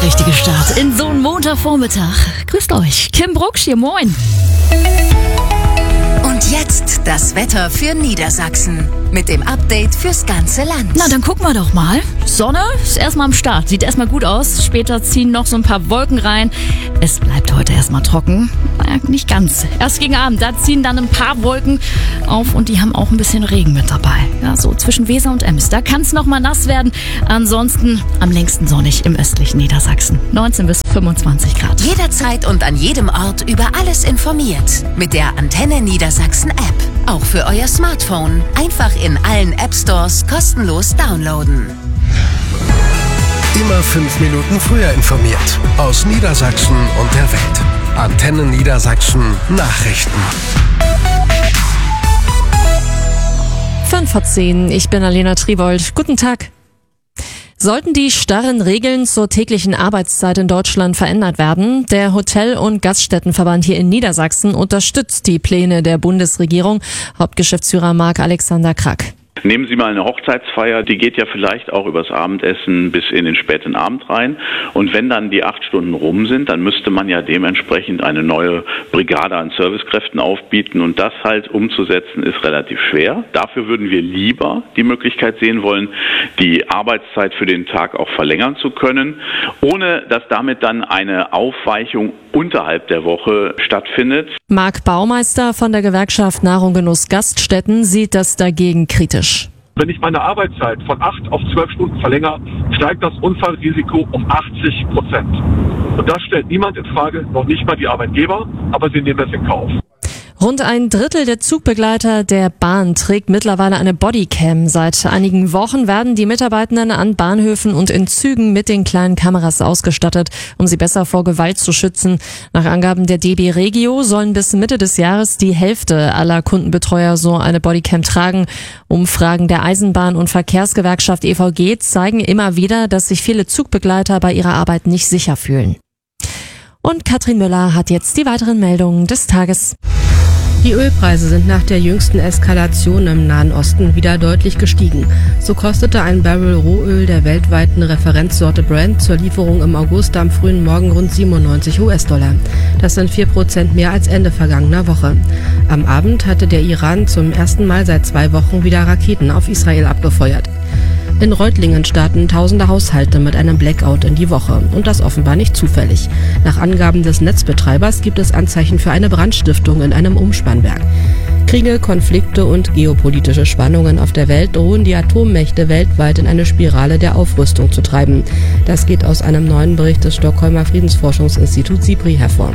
richtige Start in so einen Montagvormittag. Grüßt euch, Kim Brucksch hier, moin. Und jetzt das Wetter für Niedersachsen mit dem Update fürs ganze Land. Na, dann gucken wir doch mal. Sonne ist erstmal am Start, sieht erstmal gut aus. Später ziehen noch so ein paar Wolken rein. Es bleibt heute erstmal trocken. Naja, nicht ganz. Erst gegen Abend, da ziehen dann ein paar Wolken auf und die haben auch ein bisschen Regen mit dabei. Ja, so zwischen Weser und Ems. Da kann es nochmal nass werden. Ansonsten am längsten sonnig im östlichen Niedersachsen. 19 bis 25 Grad. Jederzeit und an jedem Ort über alles informiert. Mit der Antenne Niedersachsen App. Auch für euer Smartphone. Einfach in allen App Stores kostenlos downloaden. Immer 5 Minuten früher informiert. Aus Niedersachsen und der Welt. Antenne Niedersachsen Nachrichten. 5:10, ich bin Alena Tribold. Guten Tag. Sollten die starren Regeln zur täglichen Arbeitszeit in Deutschland verändert werden? Der Hotel- und Gaststättenverband hier in Niedersachsen unterstützt die Pläne der Bundesregierung. Hauptgeschäftsführer Marc-Alexander Krack. Nehmen Sie mal eine Hochzeitsfeier, die geht ja vielleicht auch übers Abendessen bis in den späten Abend rein. Und wenn dann die 8 Stunden rum sind, dann müsste man ja dementsprechend eine neue Brigade an Servicekräften aufbieten. Und das halt umzusetzen ist relativ schwer. Dafür würden wir lieber die Möglichkeit sehen wollen, die Arbeitszeit für den Tag auch verlängern zu können, ohne dass damit dann eine Aufweichung unterhalb der Woche stattfindet. Marc Baumeister von der Gewerkschaft Nahrung Genuss Gaststätten sieht das dagegen kritisch. Wenn ich meine Arbeitszeit von 8 auf 12 Stunden verlängere, steigt das Unfallrisiko um 80%. Und das stellt niemand in Frage, noch nicht mal die Arbeitgeber, aber sie nehmen es in Kauf. Rund ein Drittel der Zugbegleiter der Bahn trägt mittlerweile eine Bodycam. Seit einigen Wochen werden die Mitarbeitenden an Bahnhöfen und in Zügen mit den kleinen Kameras ausgestattet, um sie besser vor Gewalt zu schützen. Nach Angaben der DB Regio sollen bis Mitte des Jahres die Hälfte aller Kundenbetreuer so eine Bodycam tragen. Umfragen der Eisenbahn- und Verkehrsgewerkschaft EVG zeigen immer wieder, dass sich viele Zugbegleiter bei ihrer Arbeit nicht sicher fühlen. Und Katrin Müller hat jetzt die weiteren Meldungen des Tages. Die Ölpreise sind nach der jüngsten Eskalation im Nahen Osten wieder deutlich gestiegen. So kostete ein Barrel Rohöl der weltweiten Referenzsorte Brent zur Lieferung im August am frühen Morgen rund 97 US-Dollar. Das sind 4% mehr als Ende vergangener Woche. Am Abend hatte der Iran zum ersten Mal seit 2 Wochen wieder Raketen auf Israel abgefeuert. In Reutlingen starten tausende Haushalte mit einem Blackout in die Woche. Und das offenbar nicht zufällig. Nach Angaben des Netzbetreibers gibt es Anzeichen für eine Brandstiftung in einem Umspannwerk. Kriege, Konflikte und geopolitische Spannungen auf der Welt drohen die Atommächte weltweit in eine Spirale der Aufrüstung zu treiben. Das geht aus einem neuen Bericht des Stockholmer Friedensforschungsinstituts SIPRI hervor.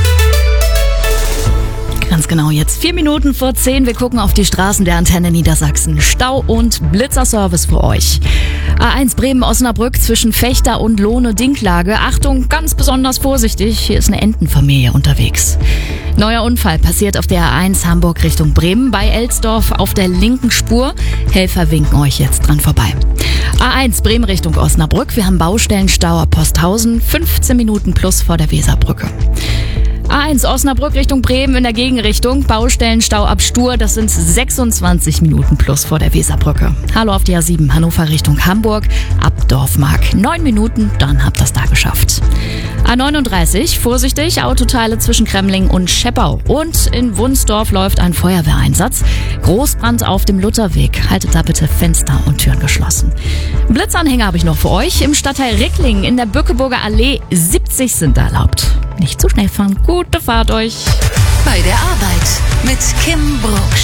Ganz genau, jetzt 4 Minuten vor 10. Wir gucken auf die Straßen der Antenne Niedersachsen. Stau- und Blitzerservice für euch. A1 Bremen-Osnabrück zwischen Fechter und Lohne-Dinklage. Achtung, ganz besonders vorsichtig. Hier ist eine Entenfamilie unterwegs. Neuer Unfall passiert auf der A1 Hamburg Richtung Bremen bei Elsdorf auf der linken Spur. Helfer winken euch jetzt dran vorbei. A1 Bremen Richtung Osnabrück. Wir haben Baustellenstau ab Posthausen. 15 Minuten plus vor der Weserbrücke. A1 Osnabrück Richtung Bremen in der Gegenrichtung. Baustellenstau ab Stur, das sind 26 Minuten plus vor der Weserbrücke. Hallo auf die A7 Hannover Richtung Hamburg ab Dorfmark. 9 Minuten, dann habt ihr das da geschafft. A39, vorsichtig, Autoteile zwischen Kremling und Scheppau. Und in Wunsdorf läuft ein Feuerwehreinsatz. Großbrand auf dem Lutherweg. Haltet da bitte Fenster und Türen geschlossen. Blitzanhänger habe ich noch für euch. Im Stadtteil Ricklingen in der Bückeburger Allee 70 sind erlaubt. Nicht zu schnell fahren. Gute Fahrt euch. Bei der Arbeit mit Kim Brucksch.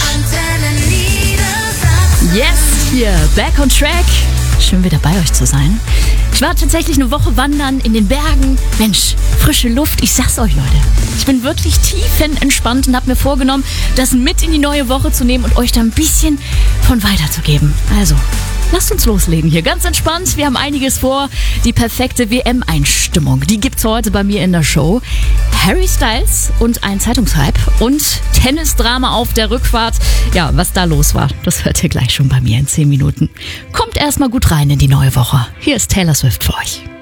Yes, hier, back on track. Schön wieder bei euch zu sein. Ich war tatsächlich eine Woche wandern in den Bergen. Mensch, frische Luft, ich sag's euch, Leute. Ich bin wirklich tiefenentspannt und habe mir vorgenommen, das mit in die neue Woche zu nehmen und euch da ein bisschen von weiterzugeben. Also, lasst uns loslegen hier. Ganz entspannt, wir haben einiges vor. Die perfekte WM-Einstimmung, die gibt's heute bei mir in der Show. Harry Styles und ein Zeitungshype und Tennisdrama auf der Rückfahrt. Ja, was da los war, das hört ihr gleich schon bei mir in 10 Minuten. Kommt erstmal gut rein in die neue Woche. Hier ist Taylor Swift für euch.